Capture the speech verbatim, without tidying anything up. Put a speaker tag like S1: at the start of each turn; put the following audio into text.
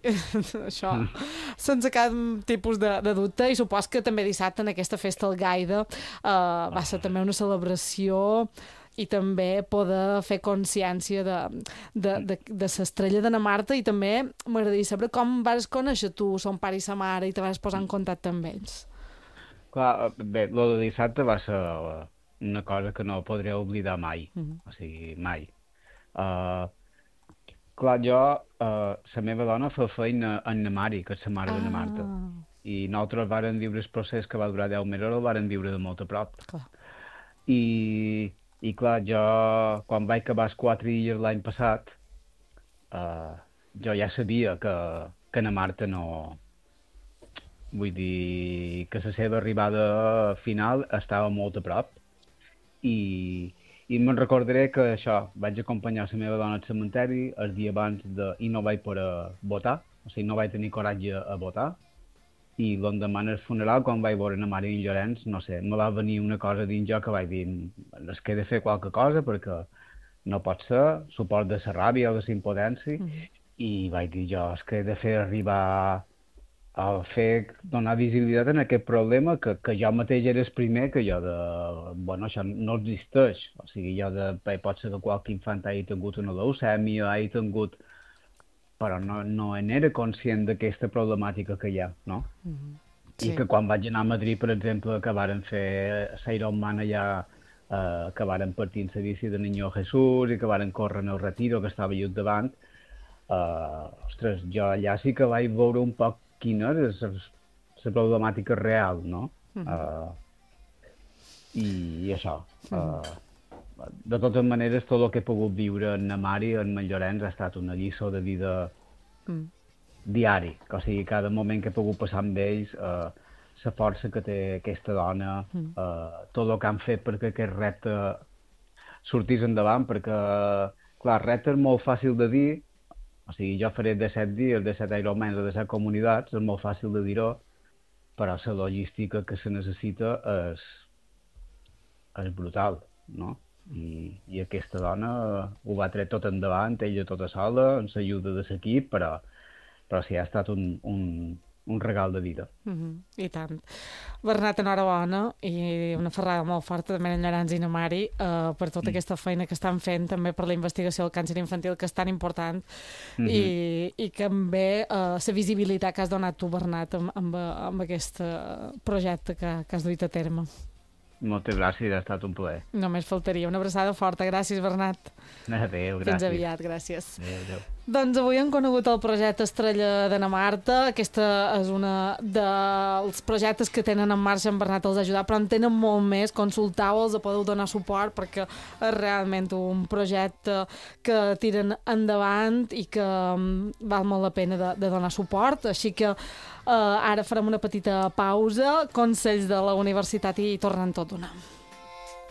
S1: això, sense cap tipus de, de dubte, i supos que també dissabte en aquesta festa al Gaida eh, va ser també una celebració i també poder fer consciència de, de, de, de l'estrella d'Anna Marta, i també m'agradaria saber com vas conèixer tu son pare i sa mare i te vas posar en contacte amb ells.
S2: Clar, bé, lo de dissabte va ser una cosa que no podré oblidar mai,
S1: Mm.
S2: o sigui, mai. Uh, clar, jo, uh, la meva dona fa feina en na Mari, que és la mare de na Marta,
S1: Ah,
S2: i nosaltres vàrem viure el procés que va durar deu mesos, el vàrem viure de molt a prop.
S1: clar.
S2: I, i clar, jo, quan vaig acabar els quatre dies l'any passat, uh, jo ja sabia que, que na Marta no... Vull dir que la seva arribada final estava molt a prop. I, i me'n recordaré que això, vaig acompanyar la meva dona al cementeri el dia abans de, i no vaig poder votar, o sigui, no vaig tenir coratge a votar. I l'endemà en el funeral, quan vaig veure na mare i en Llorenç, no sé, me va venir una cosa dins jo que vaig dir, es que he de fer qualque cosa perquè no pot ser, suport de la ràbia o de la impotència,
S1: Mm.
S2: i vaig dir jo, és que he de fer arribar a fer, donar visibilitat en aquest problema que, que jo mateix era el primer que jo de, bueno, això no existeix, o sigui, jo de, bé, pot ser que qualque infant hagi tingut una leucèmia, hagi tingut, però no, no n'era conscient d'aquesta problemàtica que hi ha, no?
S1: Mm.
S2: I
S1: Sí.
S2: que quan vaig anar a Madrid, per exemple, que varen fer l'Ironman allà, eh, que varen partir en la bici de Niño Jesús i que varen córrer en el Retiro, que estava just davant, eh, ostres, jo allà sí que vaig veure un poc quina era la problemàtica real, no?
S1: Mhm.
S2: Eh, i, I això. Eh, de totes maneres, tot el que he pogut viure en na Mari, en en Llorenç, ha estat una lliçó de vida
S1: Mm.
S2: diari, o sigui, cada moment que he pogut passar amb ells, eh, la força que té aquesta dona,
S1: Mm.
S2: eh, tot el que han fet perquè aquest repte sortís endavant, perquè, clar, el repte és molt fàcil de dir, o sigui, jo faré disset dies, disset Ironmans o disset comunitats, és molt fàcil de dir-ho, però la logística que se necessita és, és brutal, no? I, i aquesta dona ho va tret tot endavant, ella tota sola, amb l'ajuda de l'equip, però, però sí, ha estat un, un, un regal de vida.
S1: Mm-hmm. I tant. Bernat, enhorabona, i una ferrada molt forta també en Llorenç i na Mari eh, per tota
S2: Mm.
S1: aquesta feina que estan fent, també per la investigació del càncer infantil, que és tan important,
S2: Mhm.
S1: i, i també la uh, visibilitat que has donat tu, Bernat, amb, amb, amb aquest uh, projecte que, que has duit a terme.
S2: Moltes gràcies, ha estat un plaer.
S1: Només faltaria. Una abraçada forta. Gràcies, Bernat.
S2: Adéu, gràcies.
S1: Fins aviat, gràcies.
S2: Adéu, adéu.
S1: Doncs avui hem conegut el projecte Estrella d'Anna Marta. Aquesta és una dels projectes que tenen en marxa en Bernat els ha ajudat, però en tenen molt més. Consultau-los, podeu donar suport, perquè és realment un projecte que tiren endavant i que um, val molt la pena de, de donar suport. Així que uh, ara farem una petita pausa, consells de la universitat i tornem tot d'una.